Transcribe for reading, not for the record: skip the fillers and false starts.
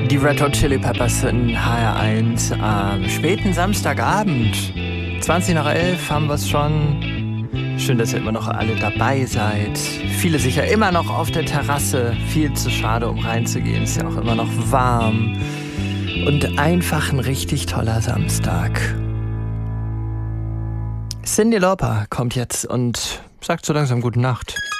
Die Red Hot Chili Peppers in HR1 am späten Samstagabend. 20 nach 11 haben wir es schon. Schön, dass ihr immer noch alle dabei seid. Viele sicher immer noch auf der Terrasse. Viel zu schade, um reinzugehen. Ist ja auch immer noch warm. Und einfach ein richtig toller Samstag. Cyndi Lauper kommt jetzt und sagt so langsam gute Nacht.